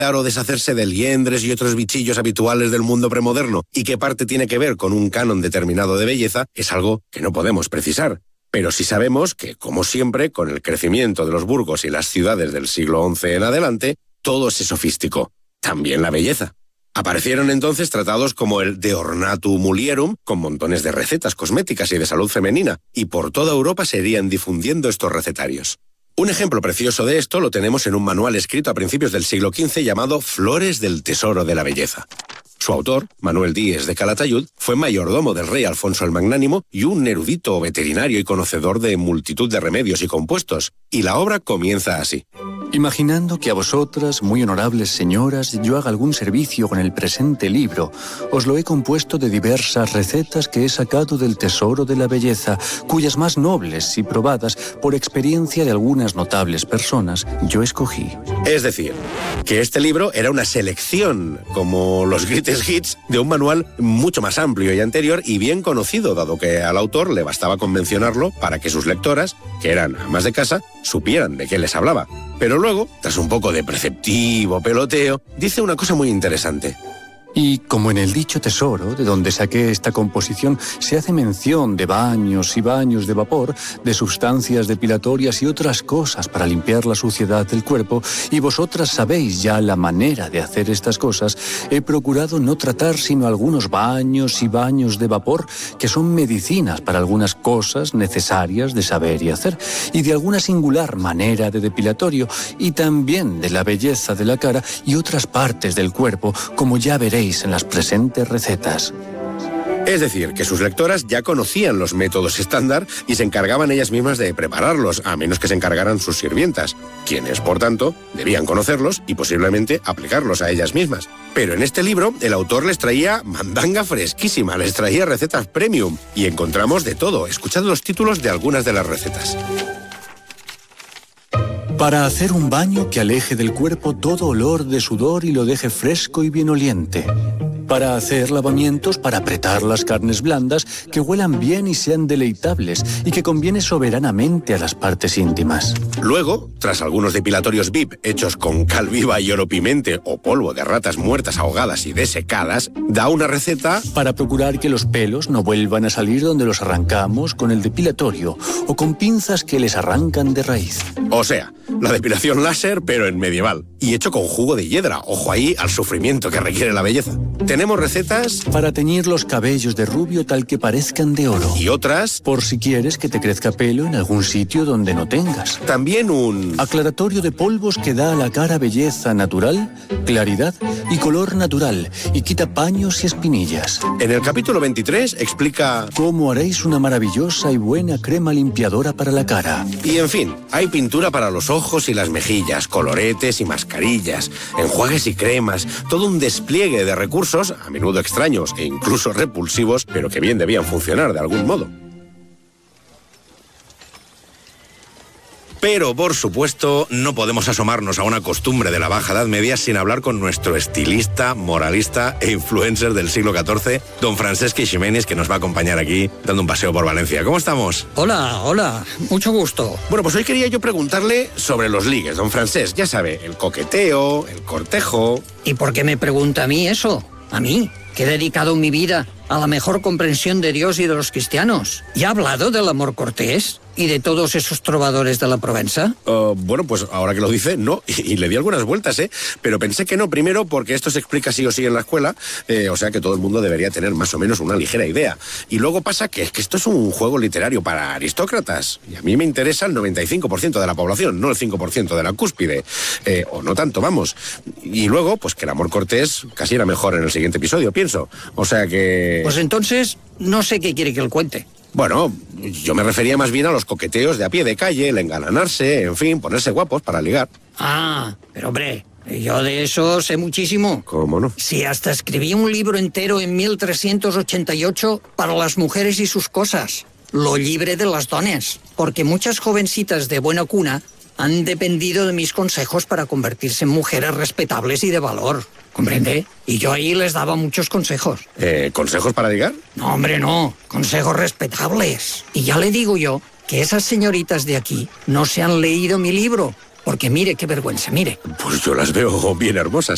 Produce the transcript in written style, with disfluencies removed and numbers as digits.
o deshacerse de liendres y otros bichillos habituales del mundo premoderno y qué parte tiene que ver con un canon determinado de belleza es algo que no podemos precisar. Pero sí sabemos que, como siempre, con el crecimiento de los burgos y las ciudades del siglo XI en adelante, todo se sofisticó, también la belleza. Aparecieron entonces tratados como el De Ornatu Mulierum, con montones de recetas cosméticas y de salud femenina, y por toda Europa se irían difundiendo estos recetarios. Un ejemplo precioso de esto lo tenemos en un manual escrito a principios del siglo XV llamado Flores del Tesoro de la Belleza. Su autor, Manuel Díez de Calatayud, fue mayordomo del rey Alfonso el Magnánimo y un erudito veterinario y conocedor de multitud de remedios y compuestos, y la obra comienza así. Imaginando que a vosotras, muy honorables señoras, yo haga algún servicio con el presente libro, os lo he compuesto de diversas recetas que he sacado del tesoro de la belleza, cuyas más nobles y probadas, por experiencia de algunas notables personas, yo escogí. Es decir, que este libro era una selección, como los Greatest Hits, de un manual mucho más amplio y anterior y bien conocido, dado que al autor le bastaba con mencionarlo para que sus lectoras, que eran amas de casa, supieran de qué les hablaba. Pero luego, tras un poco de preceptivo peloteo, dice una cosa muy interesante. Y como en el dicho tesoro, de donde saqué esta composición, se hace mención de baños y baños de vapor, de sustancias depilatorias y otras cosas para limpiar la suciedad del cuerpo, y vosotras sabéis ya la manera de hacer estas cosas, he procurado no tratar sino algunos baños y baños de vapor, que son medicinas para algunas cosas necesarias de saber y hacer, y de alguna singular manera de depilatorio, y también de la belleza de la cara y otras partes del cuerpo, como ya veréis en las presentes recetas. Es decir, que sus lectoras ya conocían los métodos estándar y se encargaban ellas mismas de prepararlos, a menos que se encargaran sus sirvientas, quienes, por tanto, debían conocerlos y posiblemente aplicarlos a ellas mismas. Pero en este libro, el autor les traía mandanga fresquísima, les traía recetas premium, y encontramos de todo. Escuchad los títulos de algunas de las recetas. Para hacer un baño que aleje del cuerpo todo olor de sudor y lo deje fresco y bien oliente. Para hacer lavamientos para apretar las carnes blandas que huelan bien y sean deleitables y que conviene soberanamente a las partes íntimas. Luego, tras algunos depilatorios VIP hechos con cal viva y oro pimente o polvo de ratas muertas ahogadas y desecadas, da una receta para procurar que los pelos no vuelvan a salir donde los arrancamos con el depilatorio o con pinzas que les arrancan de raíz. O sea, la depilación láser, pero en medieval. Y hecho con jugo de hiedra. Ojo ahí al sufrimiento que requiere la belleza. Tenemos recetas para teñir los cabellos de rubio tal que parezcan de oro. Y otras por si quieres que te crezca pelo en algún sitio donde no tengas. También un aclaratorio de polvos que da a la cara belleza natural, claridad y color natural y quita paños y espinillas. En el capítulo 23 explica cómo haréis una maravillosa y buena crema limpiadora para la cara. Y en fin, hay pintura para los ojos y las mejillas, coloretes y mascarillas, enjuagues y cremas, todo un despliegue de recursos, a menudo extraños e incluso repulsivos, pero que bien debían funcionar de algún modo. Pero, por supuesto, no podemos asomarnos a una costumbre de la Baja Edad Media sin hablar con nuestro estilista, moralista e influencer del siglo XIV, don Francesc Eiximenis, que nos va a acompañar aquí dando un paseo por Valencia. ¿Cómo estamos? Hola, mucho gusto. Bueno, pues hoy quería yo preguntarle sobre los ligues, don Francesc. Ya sabe, el coqueteo, el cortejo... ¿Y por qué me pregunta a mí eso? ¿A mí? Que he dedicado mi vida a la mejor comprensión de Dios y de los cristianos. ¿Ya ha hablado del amor cortés y de todos esos trovadores de la Provenza? Bueno, pues ahora que lo dice, no, y le di algunas vueltas, pero pensé que no, primero porque esto se explica sí o sí en la escuela, o sea que todo el mundo debería tener más o menos una ligera idea. Y luego pasa que esto es un juego literario para aristócratas, y a mí me interesa el 95% de la población, no el 5% de la cúspide, o no tanto, vamos. Y luego, pues que el amor cortés casi era mejor en el siguiente episodio, pienso. O sea que... Pues entonces, no sé qué quiere que le cuente. Bueno, yo me refería más bien a los coqueteos de a pie de calle, el engalanarse, en fin, ponerse guapos para ligar. Ah, pero hombre, yo de eso sé muchísimo. ¿Cómo no? Sí, hasta escribí un libro entero en 1388 para las mujeres y sus cosas. Lo libre de las dones. Porque muchas jovencitas de buena cuna han dependido de mis consejos para convertirse en mujeres respetables y de valor. ¿Comprende? Y yo ahí les daba muchos consejos. ¿Consejos para ligar? No, hombre, no. Consejos respetables. Y ya le digo yo que esas señoritas de aquí no se han leído mi libro. Porque mire qué vergüenza, mire. Pues yo las veo bien hermosas.